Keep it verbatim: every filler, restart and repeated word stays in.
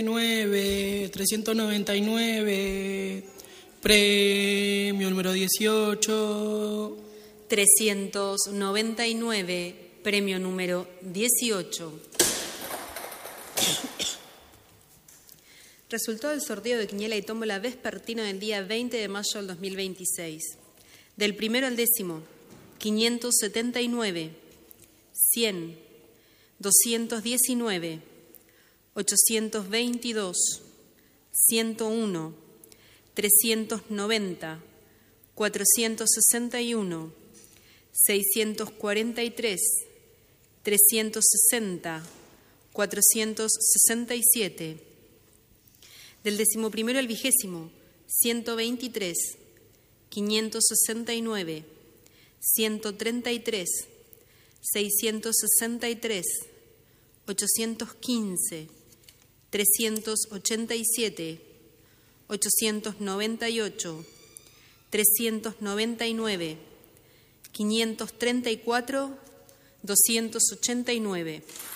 trescientos noventa y nueve, premio número dieciocho. trescientos noventa y nueve, premio número dieciocho. Resultado del sorteo de quiniela y tómbola vespertino del día veinte de mayo del dos mil veintiséis. Del primero al décimo, quinientos setenta y nueve, cien, doscientos diecinueve, ochocientos veintidós, ciento uno, trescientos noventa, cuatrocientos sesenta y uno, seiscientos cuarenta y tres, trescientos sesenta, cuatrocientos sesenta y siete. Del decimoprimero al vigésimo, ciento veintitrés, quinientos sesenta y nueve, ciento treinta y tres, seiscientos sesenta y tres, ochocientos quince, trescientos ochenta y siete, ochocientos noventa y ocho, trescientos noventa y nueve, quinientos treinta y cuatro, doscientos ochenta y nueve.